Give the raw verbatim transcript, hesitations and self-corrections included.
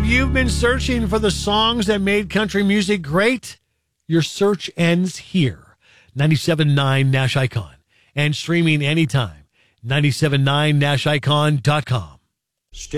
you've been searching for the songs that made country music great, your search ends here. ninety-seven point nine Nash Icon. And streaming anytime. ninety-seven point nine Nash Icon dot com.